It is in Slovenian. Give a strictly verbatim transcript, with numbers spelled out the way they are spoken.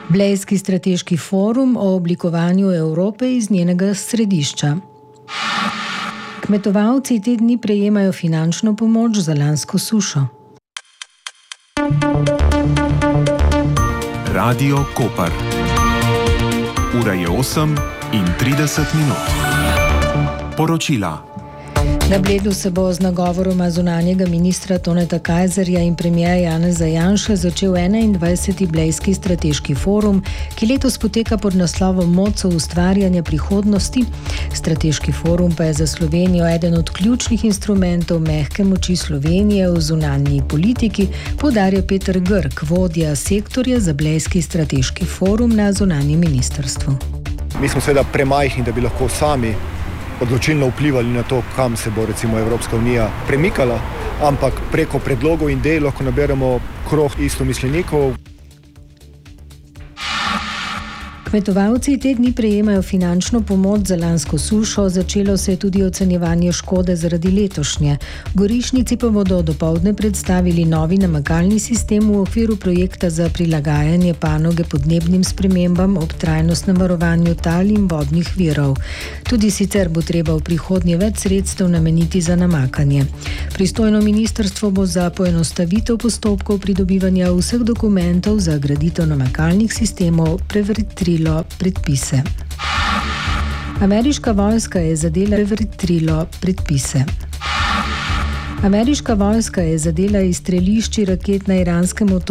Blejski strateški forum o oblikovanju Evrope iz njenega središča. Kmetovalci te dni prejemajo finančno pomoč za lansko sušo. Radio Koper. Ura je osem in trideset minut. Poročila. Na Bledu se bo z nagovoroma zunanjega ministra Toneta Kajzerja in premierja Janeza Janše začel enaindvajseti Blejski strateški forum, ki letos poteka pod naslovom Moč ustvarjanja prihodnosti. Strateški forum pa je za Slovenijo eden od ključnih instrumentov mehke moči Slovenije v zunanji politiki, poudarja Peter Grk, vodja sektorja za Blejski strateški forum na zunanjem ministrstvu. Mi smo seveda premajhni, da bi lahko sami odločilno vplivali na to, kam se bo recimo Evropska unija premikala, ampak preko predlogov in idej lahko naberemo krog istomišljenikov. Kmetovalci te dni prejemajo finančno pomoč za lansko sušo, začelo se je tudi ocenjevanje škode zaradi letošnje. V Gorišnici pa bodo dopoldne predstavili novi namakalni sistem v okviru projekta za prilagajanje panoge podnebnim spremembam ob trajnostnem varovanju tal in vodnih virov. Tudi sicer bo treba v prihodnje več sredstev nameniti za namakanje. Pristojno ministrstvo bo za poenostavitev postopkov pridobivanja vseh dokumentov za graditev namakalnih sistemov prevetrilo predpise. Ameriška vojska je zadela prevetrilo predpise. Ameriška vojska je zadela izstrelišči raket na iranskem otoku